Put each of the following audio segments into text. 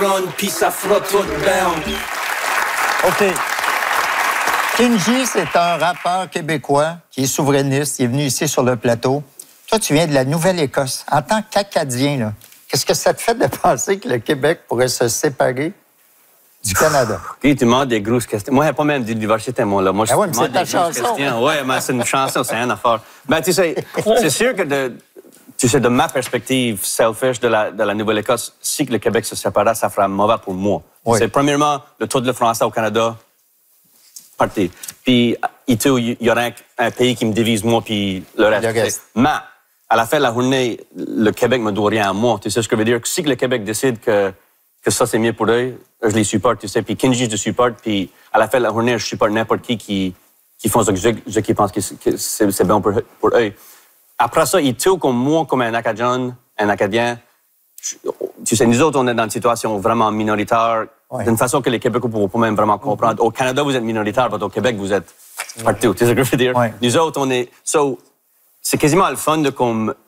run, puis ça fera tout down. OK. Kenji, c'est un rappeur québécois qui est souverainiste. Il est venu ici sur le plateau. Toi, tu viens de la Nouvelle-Écosse. En tant qu'Acadien, là, qu'est-ce que ça te fait de penser que le Québec pourrait se séparer du Canada? OK, tu demandes des grosses questions. Moi, il n'y a pas même d'université, moi. Là. Moi, je mais c'est demande ta des grosses chanson. questions. Oui, mais c'est une chanson, c'est une affaire. Ben, tu sais, c'est sûr que de ma perspective selfish de la Nouvelle-Écosse, si le Québec se séparait, ça ferait mauvais pour moi. Oui. C'est premièrement, le taux de français au Canada, parti. Puis, il y aurait un pays qui me divise, moi, puis le reste. Mais, à la fin de la journée, le Québec me doit rien à moi. Tu sais ce que je veux dire? Si le Québec décide que ça, c'est mieux pour eux, je les supporte, tu sais. Puis Kenji, je le supporte. Puis, à la fin de la journée, je supporte n'importe qui font ce que qui pense que c'est bon pour eux. Après ça, il tue comme moi, comme un Acadien. Tu sais, nous autres, on est dans une situation vraiment minoritaire, d'une façon que les Québécois ne pourront pas même vraiment comprendre. Au Canada, vous êtes minoritaire, mais au Québec, vous êtes partout. Tu sais ce que je veux dire? Nous autres, on est... c'est quasiment le fun de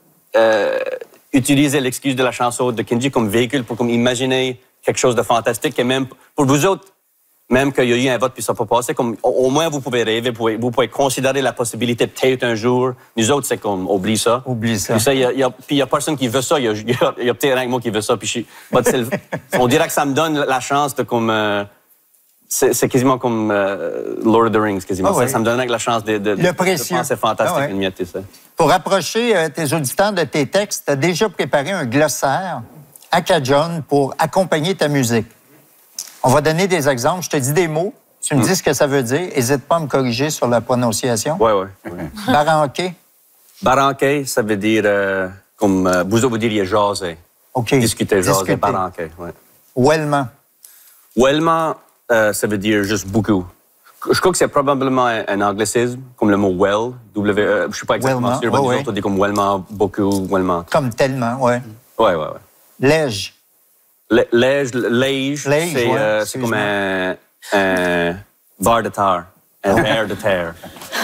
utiliser l'excuse de la chanson de Kenji comme véhicule pour imaginer quelque chose de fantastique. Et même pour vous autres, même qu'il y a eu un vote puis ça n'a pas passé, au moins vous pouvez rêver, vous pouvez considérer la possibilité peut-être un jour. Nous autres, c'est comme, oublie ça. Oublie ça. Puis il y a personne qui veut ça. Il y a peut-être un que moi qui veut ça. Puis on dirait que ça me donne la chance de c'est quasiment comme Lord of the Rings, quasiment. Ça me donne la chance de penser fantastique une miette, tu sais. Pour approcher tes auditeurs de tes textes, tu as déjà préparé un glossaire acadien pour accompagner ta musique. On va donner des exemples. Je te dis des mots. Tu me dis ce que ça veut dire. N'hésite pas à me corriger sur la prononciation. Oui. Baranqué. Baranqué, ça veut dire, comme vous veut dire, il est jasé. OK. Discuter, jaser, baranqué, oui. Ouellement. Ouellement, ça veut dire juste beaucoup. Je crois que c'est probablement un anglicisme, comme le mot well, W-E. Je ne suis pas exactement sûr, mais nous autres, on dit comme wellement, beaucoup, wellement. Comme tellement, oui. Oui. Lège. Lège, c'est comme un verre de terre. Un verre de terre.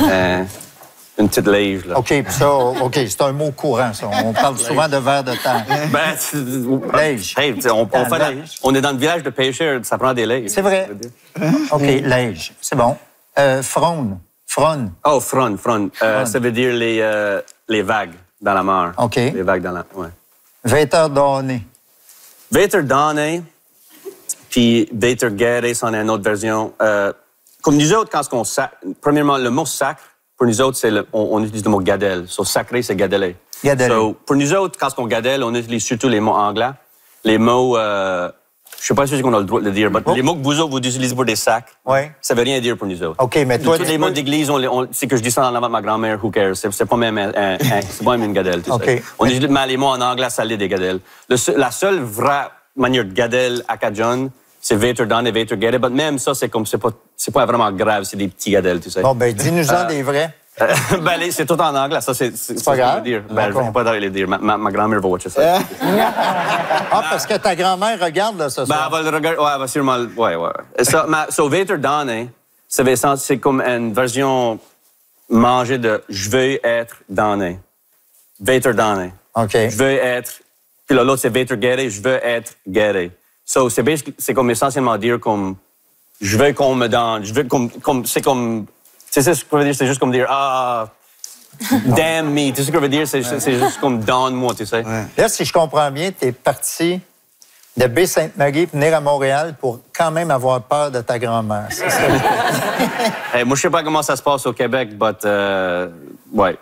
Une petite lège, là. OK, c'est un mot courant, ça. On parle souvent de verre de terre. Lège. Hey, on est dans le village de pêcheurs, ça prend des lèges. C'est vrai. OK, lège, c'est bon. Fronde. Oh, fronde. Ça veut dire les vagues dans la mer. OK. Les vagues dans la... Ouais. Vêteur donné. Vêteur donné, puis vêteur guerré, c'en est une autre version. Comme nous autres, quand on premièrement, le mot sacre, pour nous autres, on utilise le mot gadelle. Sacré, c'est gadeler. Pour nous autres, quand on gadelle, on utilise surtout les mots anglais. Les mots, je ne sais pas si on a le droit de le dire, mais les mots que vous utilisez pour des sacs, ça ne veut rien dire pour nous autres. OK, mais toi... Tous les mots d'église, c'est que je dis ça dans l'avant de ma grand-mère, who cares? C'est pas même une gadelle, tu sais. On utilise les mots en anglais, ça l'est des gadelles. La seule vraie manière de gadelle acadienne, c'est vêteur donné, vêteur guerré. Mais même ça, c'est pas vraiment grave, c'est des petits gadelles, tu sais. Bon, ben dis-nous-en des vrais. C'est tout en anglais, ça, c'est pas grave. Je ne vais pas les dire. Ma grand-mère va watcher ça. Parce que ta grand-mère regarde, là, ce soir. Elle va le regarder, elle va sûrement... Ouais. So, vêteur donné, c'est comme une version mangée de « je veux être donné ». Vêteur donné. OK. Je veux être... Puis l'autre, c'est vêteur guerré, je veux être guerré. So, c'est comme essentiellement dire comme « je veux qu'on me donne ». Je veux c'est comme... C'est ça ce que je veux dire, c'est juste comme dire « ah, damn me ». Tu sais ce que je veux dire, c'est juste comme « donne-moi », tu sais. Là, si je comprends bien, tu es parti de Baie-Sainte-Marie pour venir à Montréal pour quand même avoir peur de ta grand-mère. C'est ça? Hey, moi, je sais pas comment ça se passe au Québec, mais ouais.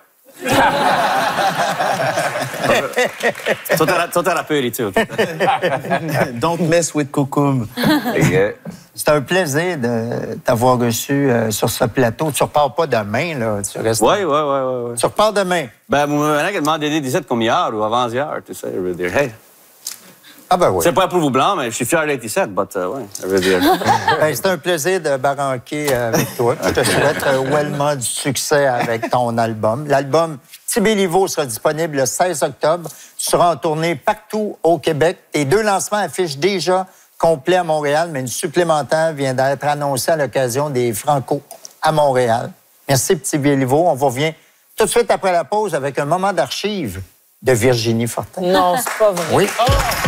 Toi, t'as la peur et tout. Don't mess with Kokoum. C'est un plaisir de t'avoir reçu sur ce plateau. Tu repars pas demain, là. Tu restes... Ouais. Tu repars demain. Ben, moi, je demande d'aider 17 comme hier ou avant-hier, tu sais, je veux dire, hey. Ah ben oui. C'est pas pour vous blanc, mais je suis fier d'être 17, mais ouais, je veux dire. Ben, c'est un plaisir de baranquer avec toi. Je te souhaite vraiment du succès avec ton album. L'album Tibéliveau sera disponible le 16 octobre. Tu seras en tournée partout au Québec. Tes 2 lancements affichent déjà complet à Montréal, mais une supplémentaire vient d'être annoncée à l'occasion des Franco à Montréal. Merci, Petit Béliveau. On vous revient tout de suite après la pause avec un moment d'archives de Virginie Fortin. Non, c'est pas vrai. Oui.